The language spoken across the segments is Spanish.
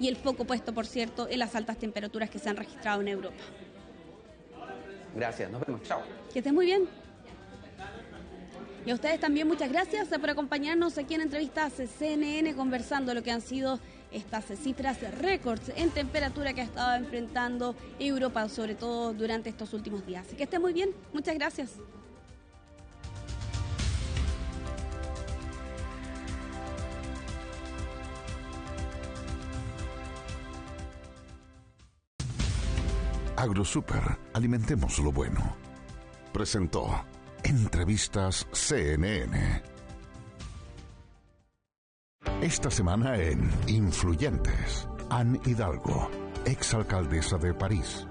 y el foco puesto, por cierto, en las altas temperaturas que se han registrado en Europa. Gracias, nos vemos, chao. Que estés muy bien. Y a ustedes también muchas gracias por acompañarnos aquí en Entrevistas CNN, conversando lo que han sido estas cifras récords en temperatura que ha estado enfrentando Europa, sobre todo durante estos últimos días. Que esté muy bien, muchas gracias. AgroSuper, alimentemos lo bueno. Presentó Entrevistas CNN. Esta semana en Influyentes, Anne Hidalgo, exalcaldesa de París.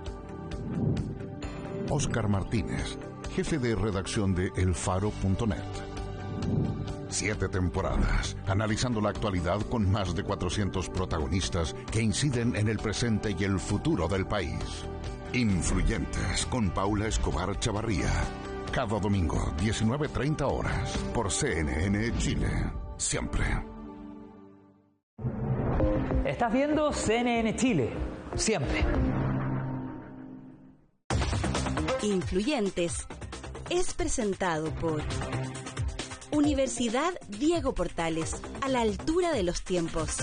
Óscar Martínez, jefe de redacción de elfaro.net. 7 temporadas, analizando la actualidad con más de 400 protagonistas que inciden en el presente y el futuro del país. Influyentes, con Paula Escobar Chavarría. Cada domingo, 19:30 horas, por CNN Chile. Siempre. Estás viendo CNN Chile. Siempre. Influyentes es presentado por Universidad Diego Portales, a la altura de los tiempos.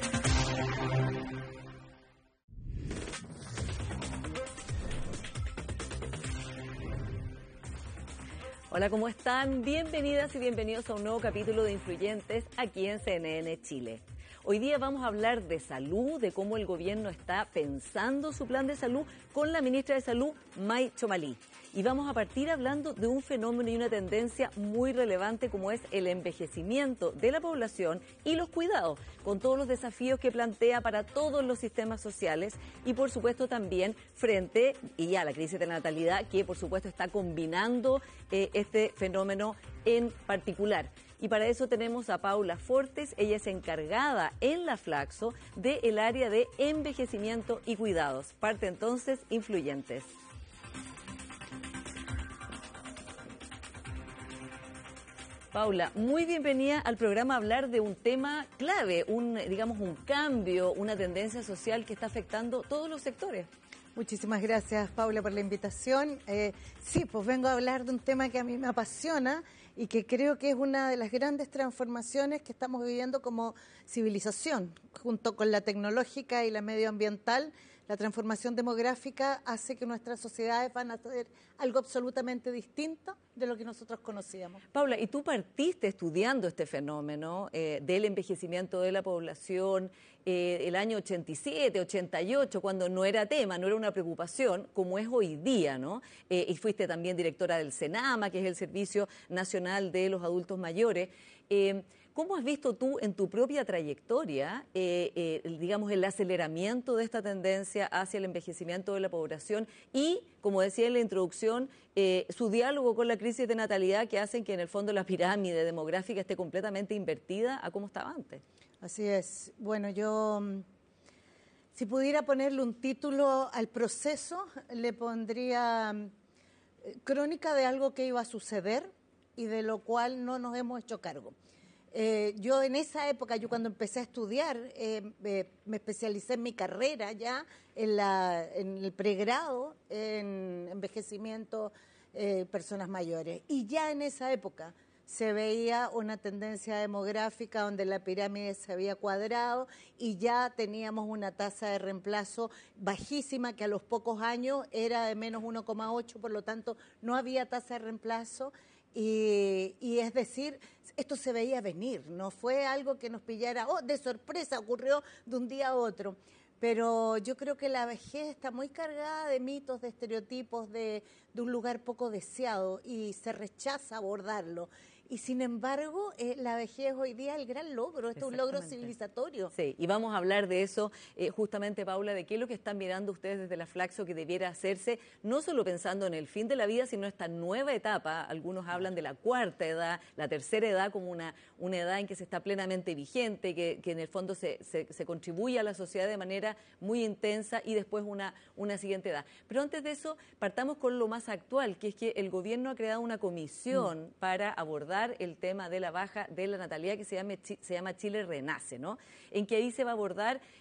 Hola, ¿cómo están? Bienvenidas y bienvenidos a un nuevo capítulo de Influyentes aquí en CNN Chile. Hoy día vamos a hablar de salud, de cómo el gobierno está pensando su plan de salud con la ministra de Salud, May Chomalí. Y vamos a partir hablando de un fenómeno y una tendencia muy relevante como es el envejecimiento de la población y los cuidados, con todos los desafíos que plantea para todos los sistemas sociales y por supuesto también frente a la crisis de la natalidad que por supuesto está combinando este fenómeno en particular. Y para eso tenemos a Paula Fortes, ella es encargada en la Flaxo del área de envejecimiento y cuidados. Parte entonces Influyentes. Paula, muy bienvenida al programa a hablar de un tema clave, un cambio, una tendencia social que está afectando todos los sectores. Muchísimas gracias, Paula, por la invitación. Sí, pues vengo a hablar de un tema que a mí me apasiona y que creo que es una de las grandes transformaciones que estamos viviendo como civilización, junto con la tecnológica y la medioambiental. La transformación demográfica hace que nuestras sociedades van a ser algo absolutamente distinto de lo que nosotros conocíamos. Paula, y tú partiste estudiando este fenómeno del envejecimiento de la población el año 87, 88, cuando no era tema, no era una preocupación, como es hoy día, ¿no? Y fuiste también directora del CENAMA, que es el Servicio Nacional de los Adultos Mayores. ¿Cómo has visto tú en tu propia trayectoria, el aceleramiento de esta tendencia hacia el envejecimiento de la población y, como decía en la introducción, su diálogo con la crisis de natalidad que hacen que en el fondo la pirámide demográfica esté completamente invertida a cómo estaba antes? Así es. Bueno, yo, si pudiera ponerle un título al proceso, le pondría crónica de algo que iba a suceder y de lo cual no nos hemos hecho cargo. Yo en esa época, yo cuando empecé a estudiar, me especialicé en mi carrera ya, en el pregrado, en envejecimiento, personas mayores. Y ya en esa época se veía una tendencia demográfica donde la pirámide se había cuadrado y ya teníamos una tasa de reemplazo bajísima que a los pocos años era de menos 1,8, por lo tanto no había tasa de reemplazo. Y es decir, esto se veía venir, no fue algo que nos pillara, de sorpresa, ocurrió de un día a otro. Pero yo creo que la vejez está muy cargada de mitos, de estereotipos, de un lugar poco deseado y se rechaza abordarlo. Y sin embargo, la vejez hoy día es el gran logro, esto es un logro civilizatorio. Sí, y vamos a hablar de eso justamente, Paula, de qué es lo que están mirando ustedes desde la Flaxo que debiera hacerse, no solo pensando en el fin de la vida, sino esta nueva etapa. Algunos hablan de la cuarta edad, la tercera edad como una edad en que se está plenamente vigente, que en el fondo se contribuye a la sociedad de manera muy intensa y después una siguiente edad. Pero antes de eso, partamos con lo más actual, que es que el gobierno ha creado una comisión para abordar el tema de la baja de la natalidad que se llama Chile Renace, ¿no? En que ahí se va a abordar